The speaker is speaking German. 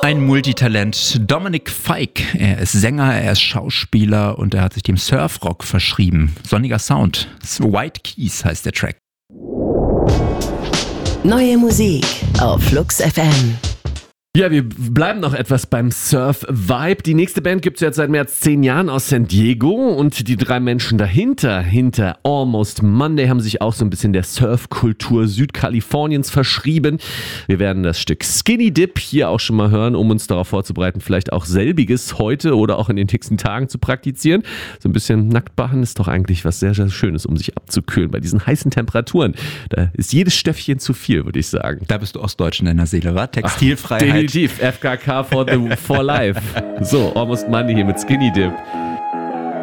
Ein Multitalent, Dominic Fike. Er ist Sänger, er ist Schauspieler und er hat sich dem Surfrock verschrieben. Sonniger Sound. White Keys heißt der Track. Neue Musik auf Flux FM. Ja, wir bleiben noch etwas beim Surf-Vibe. Die nächste Band gibt es jetzt seit mehr als 10 Jahren aus San Diego und die 3 Menschen dahinter, hinter Almost Monday, haben sich auch so ein bisschen der Surfkultur Südkaliforniens verschrieben. Wir werden das Stück Skinny Dip hier auch schon mal hören, um uns darauf vorzubereiten, vielleicht auch selbiges heute oder auch in den nächsten Tagen zu praktizieren. So ein bisschen Nacktbaden ist doch eigentlich was sehr, sehr Schönes, um sich abzukühlen bei diesen heißen Temperaturen. Da ist jedes Stöffchen zu viel, würde ich sagen. Da bist du Ostdeutsch in deiner Seele, wa? Textilfreiheit. Definitiv, FKK for life. So, Almost Monday hier mit Skinny Dip.